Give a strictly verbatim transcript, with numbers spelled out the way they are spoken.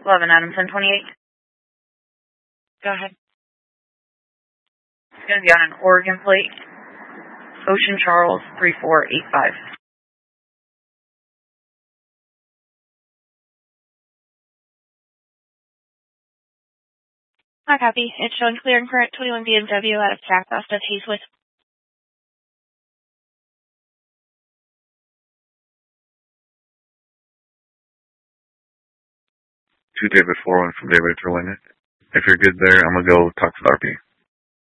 eleven Adams, ten twenty-eight. Go ahead. It's going to be on an Oregon plate. Ocean Charles, three four eight five. I copy. It's showing clear and correct twenty-one B M W out of Jack Austin Hazewith. Two David four one from David Terwin. If you're good there, I'm going to go talk to the R P.